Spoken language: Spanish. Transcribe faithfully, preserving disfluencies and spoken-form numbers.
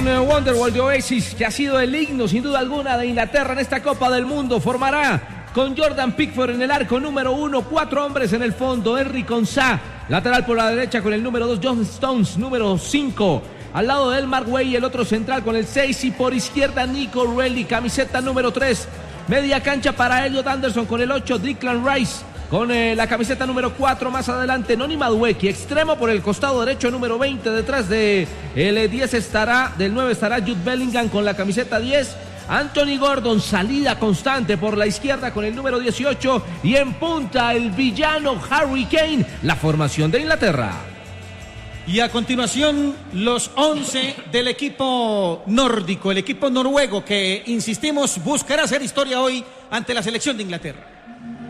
con Wonderwall de Oasis, que ha sido el himno sin duda alguna de Inglaterra en esta Copa del Mundo. Formará con Jordan Pickford en el arco número uno, cuatro hombres en el fondo. Henry Konsa, lateral por la derecha con el número dos, John Stones, número cinco. Al lado de él, Mark Way, el otro central con el seis. Y por izquierda, Nico Reilly, camiseta número tres. Media cancha para Elliot Anderson con el ocho, Declan Rice con eh, la camiseta número cuatro. Más adelante, Noni Madueke, extremo por el costado derecho, número veinte. Detrás de el diez estará, del nueve estará Jude Bellingham con la camiseta diez. Anthony Gordon, salida constante por la izquierda con el número dieciocho. Y en punta, el villano Harry Kane, la formación de Inglaterra. Y a continuación, los once del equipo nórdico, el equipo noruego que, insistimos, buscará hacer historia hoy ante la selección de Inglaterra.